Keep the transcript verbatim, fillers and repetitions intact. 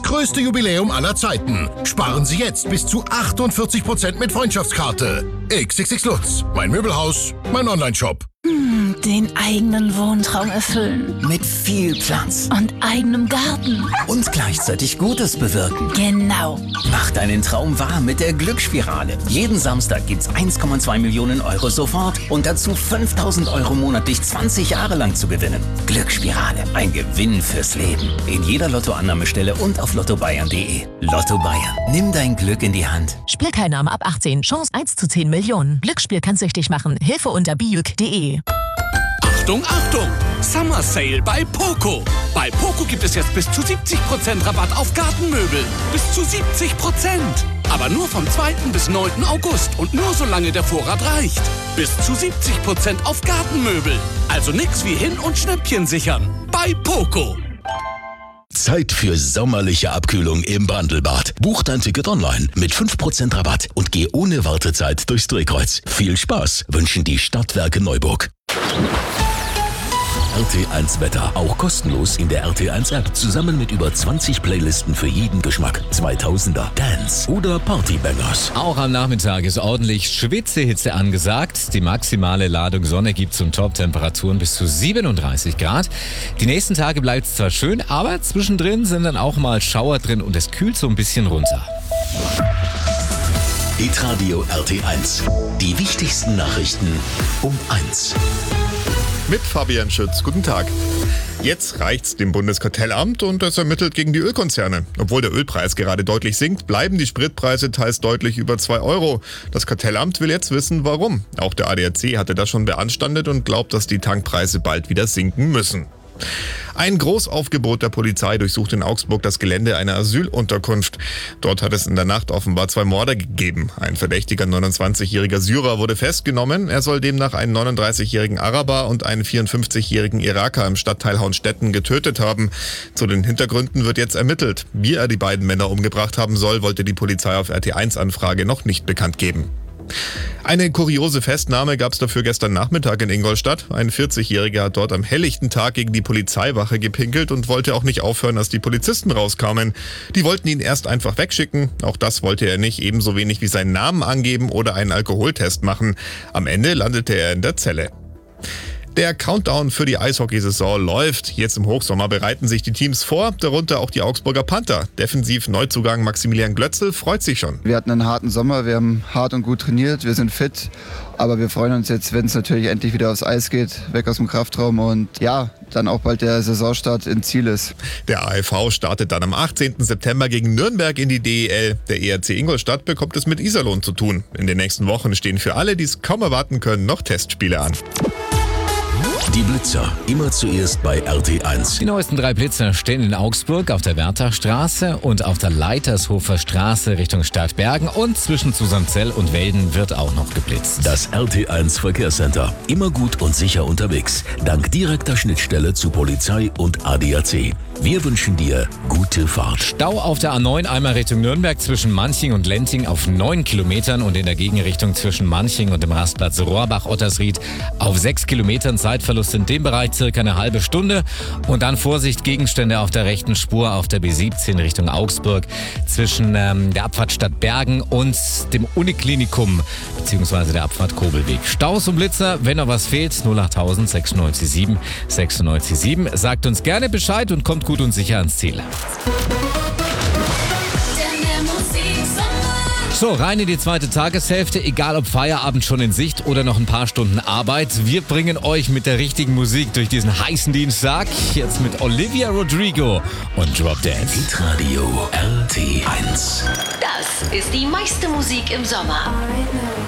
größte Jubiläum aller Zeiten. Sparen Sie jetzt bis zu achtundvierzig Prozent mit Freundschaftskarte. X X X Lutz, mein Möbelhaus, mein Onlineshop. Hm, den eigenen Wohntraum erfüllen. Mit viel Platz. Und eigenem Garten. Und gleichzeitig Gutes bewirken. Genau. Mach deinen Traum wahr mit der Glücksspirale. Jeden Samstag gibt's eins Komma zwei Millionen Euro sofort und dazu fünftausend Euro monatlich zwanzig Jahre lang zu gewinnen. Glücksspirale, ein Gewinn fürs Leben. In jeder Lottoannahmestelle und auf lotto bayern punkt de. Lotto Bayern. Nimm dein Glück in die Hand. Spielteilnahme ab achtzehn. Chance eins zu zehn Millionen. Glücksspiel kann süchtig machen. Hilfe unter biuk punkt de. Achtung, Achtung! Summer Sale bei Poco. Bei Poco gibt es jetzt bis zu siebzig Prozent Rabatt auf Gartenmöbel. Bis zu siebzig Prozent. Aber nur vom zweiten bis neunten August und nur solange der Vorrat reicht. Bis zu siebzig Prozent auf Gartenmöbel. Also nix wie hin und Schnäppchen sichern. Bei Poco. Zeit für sommerliche Abkühlung im Bandelbad. Buch dein Ticket online mit fünf Prozent Rabatt und geh ohne Wartezeit durchs Drehkreuz. Viel Spaß wünschen die Stadtwerke Neuburg. R T eins Wetter, auch kostenlos in der R T eins App. Zusammen mit über zwanzig Playlisten für jeden Geschmack. zweitausender, Dance oder Partybangers. Auch am Nachmittag ist ordentlich Schwitzehitze angesagt. Die maximale Ladung Sonne gibt zum Top-Temperaturen bis zu siebenunddreißig Grad. Die nächsten Tage bleibt es zwar schön, aber zwischendrin sind dann auch mal Schauer drin und es kühlt so ein bisschen runter. Hitradio R T eins. Die wichtigsten Nachrichten um eins. Mit Fabian Schütz. Guten Tag. Jetzt reicht's dem Bundeskartellamt und es ermittelt gegen die Ölkonzerne. Obwohl der Ölpreis gerade deutlich sinkt, bleiben die Spritpreise teils deutlich über zwei Euro. Das Kartellamt will jetzt wissen, warum. Auch der A D A C hatte das schon beanstandet und glaubt, dass die Tankpreise bald wieder sinken müssen. Ein Großaufgebot der Polizei durchsucht in Augsburg das Gelände einer Asylunterkunft. Dort hat es in der Nacht offenbar zwei Morde gegeben. Ein verdächtiger neunundzwanzigjähriger Syrer wurde festgenommen. Er soll demnach einen neununddreißigjährigen Araber und einen vierundfünfzigjährigen Iraker im Stadtteil Hauenstetten getötet haben. Zu den Hintergründen wird jetzt ermittelt. Wie er die beiden Männer umgebracht haben soll, wollte die Polizei auf R T eins Anfrage noch nicht bekannt geben. Eine kuriose Festnahme gab es dafür gestern Nachmittag in Ingolstadt. Ein vierzigjähriger hat dort am helllichten Tag gegen die Polizeiwache gepinkelt und wollte auch nicht aufhören, als die Polizisten rauskamen. Die wollten ihn erst einfach wegschicken. Auch das wollte er nicht, ebenso wenig wie seinen Namen angeben oder einen Alkoholtest machen. Am Ende landete er in der Zelle. Der Countdown für die Eishockeysaison läuft. Jetzt im Hochsommer bereiten sich die Teams vor, darunter auch die Augsburger Panther. Defensiv-Neuzugang Maximilian Glötzl freut sich schon. Wir hatten einen harten Sommer, wir haben hart und gut trainiert, wir sind fit. Aber wir freuen uns jetzt, wenn es natürlich endlich wieder aufs Eis geht, weg aus dem Kraftraum und ja, dann auch bald der Saisonstart ins Ziel ist. Der A F V startet dann am achtzehnten September gegen Nürnberg in die D E L. Der E R C Ingolstadt bekommt es mit Iserlohn zu tun. In den nächsten Wochen stehen für alle, die es kaum erwarten können, noch Testspiele an. Die Blitzer, immer zuerst bei R T eins. Die neuesten drei Blitzer stehen in Augsburg auf der Wertachstraße und auf der Leitershofer Straße Richtung Stadtbergen und zwischen Susanzell und Welden wird auch noch geblitzt. Das R T eins Verkehrscenter, immer gut und sicher unterwegs, dank direkter Schnittstelle zu Polizei und A D A C. Wir wünschen dir gute Fahrt. Stau auf der A neun einmal Richtung Nürnberg zwischen Manching und Lenting auf neun Kilometern und in der Gegenrichtung zwischen Manching und dem Rastplatz Rohrbach-Ottersried auf sechs Kilometern. Zeitverlust in dem Bereich circa eine halbe Stunde. Und dann Vorsicht, Gegenstände auf der rechten Spur auf der B siebzehn Richtung Augsburg zwischen ähm, der Abfahrt Stadtbergen und dem Uniklinikum bzw. der Abfahrt Kobelweg. Staus und Blitzer, wenn noch was fehlt, null achttausend sechsundneunzig sieben sechsundneunzig sieben. Sagt uns gerne Bescheid und kommt gut und sicher ans Ziel. So, rein in die zweite Tageshälfte, egal ob Feierabend schon in Sicht oder noch ein paar Stunden Arbeit. Wir bringen euch mit der richtigen Musik durch diesen heißen Dienstag. Jetzt mit Olivia Rodrigo und Drop Dead. Hitradio R T eins. Das ist die meiste Musik im Sommer.